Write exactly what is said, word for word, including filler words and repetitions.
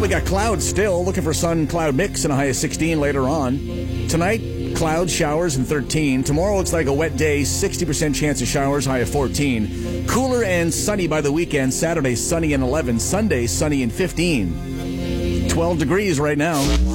we got clouds still. Looking for sun-cloud mix and a high of sixteen later on. Tonight, clouds, showers, and thirteen. Tomorrow looks like a wet day, sixty percent chance of showers, high of fourteen. Cooler and sunny by the weekend. Saturday, sunny and eleven. Sunday, sunny and fifteen. twelve degrees right now.